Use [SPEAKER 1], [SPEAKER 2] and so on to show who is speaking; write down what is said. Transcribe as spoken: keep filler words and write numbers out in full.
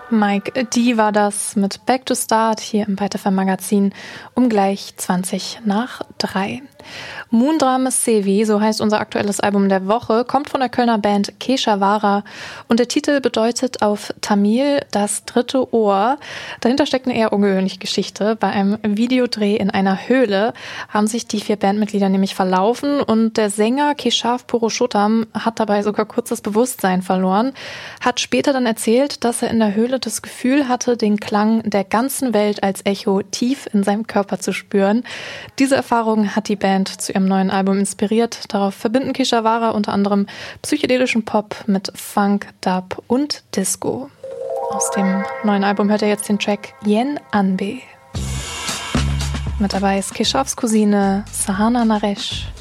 [SPEAKER 1] Mike D war das mit Back to Start hier im Byte F M Magazin um gleich zwanzig nach drei. Moondrama Sevi, so heißt unser aktuelles Album der Woche, kommt von der Kölner Band Keshavara und der Titel bedeutet auf Tamil das dritte Ohr. Dahinter steckt eine eher ungewöhnliche Geschichte. Bei einem Videodreh in einer Höhle haben sich die vier Bandmitglieder nämlich verlaufen und der Sänger Keshav Purushottam hat dabei sogar kurz das Bewusstsein verloren, hat später dann erzählt, dass er in der Höhle das Gefühl hatte, den Klang der ganzen Welt als Echo tief in seinem Körper zu spüren. Diese Erfahrung hat die Band zu ihrem neuen Album inspiriert. Darauf verbinden Keshavara unter anderem psychedelischen Pop mit Funk, Dub und Disco. Aus dem neuen Album hört er jetzt den Track Yen Anbe. Mit dabei ist Keshavs Cousine Sahana Naresh.